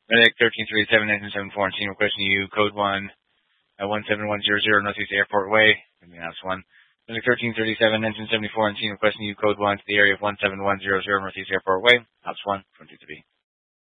Medic 1337, engine 74, and team requesting you code 1 at 17100 Northeast Airport Way. That's 1. Medic 1337, engine 74, and team requesting you code 1 to the area of 17100 Northeast Airport Way. That's 1. 23.